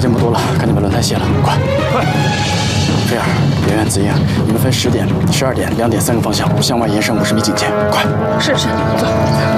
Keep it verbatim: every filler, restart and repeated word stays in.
间不多了，赶紧把轮胎卸了，快！快！菲儿、圆圆、子英，你们分十点、十二点、两点三个方向向外延伸五十米警戒，快！ 是是，走。